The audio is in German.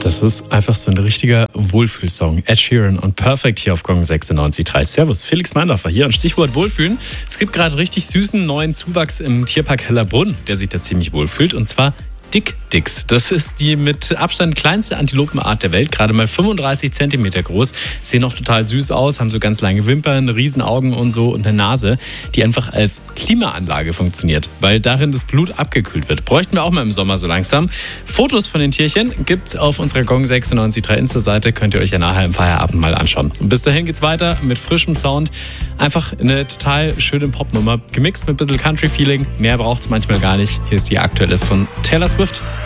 Das ist einfach so ein richtiger Wohlfühlsong. Ed Sheeran und Perfect hier auf Gong 96.3. Servus, Felix Meindorfer hier und Stichwort Wohlfühlen. Es gibt gerade richtig süßen neuen Zuwachs im Tierpark Hellerbrunn, der sich da ziemlich wohlfühlt, und zwar Dick-Dicks. Das ist die mit Abstand kleinste Antilopenart der Welt, gerade mal 35 Zentimeter groß. Sehen auch total süß aus, haben so ganz lange Wimpern, Riesenaugen und so und eine Nase, die einfach als Klimaanlage funktioniert, weil darin das Blut abgekühlt wird. Bräuchten wir auch mal im Sommer so langsam. Fotos von den Tierchen gibt's auf unserer Gong 96.3 Insta-Seite, könnt ihr euch ja nachher im Feierabend mal anschauen. Und bis dahin geht's weiter mit frischem Sound. Einfach eine total schöne Popnummer, gemixt mit ein bisschen Country-Feeling. Mehr braucht's manchmal gar nicht. Hier ist die aktuelle von Taylor Swift.